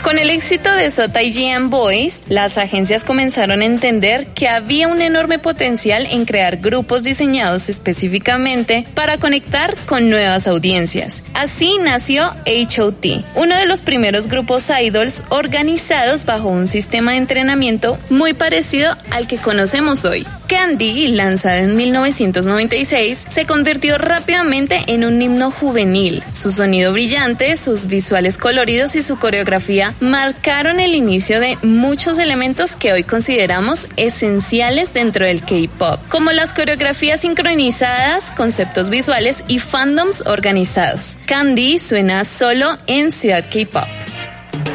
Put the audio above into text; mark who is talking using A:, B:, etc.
A: Con el éxito de SOTA and Boys, las agencias comenzaron a entender que había un enorme potencial en crear grupos diseñados específicamente para conectar con nuevas audiencias. Así nació HOT, uno de los primeros grupos idols organizados bajo un sistema de entrenamiento muy parecido al que conocemos hoy. Candy, lanzada en 1996, se convirtió rápidamente en un himno juvenil. Su sonido brillante, sus visuales coloridos y su coreografía marcaron el inicio de muchos elementos que hoy consideramos esenciales dentro del K-pop, como las coreografías sincronizadas, conceptos visuales y fandoms organizados. Candy suena solo en Ciudad K-pop.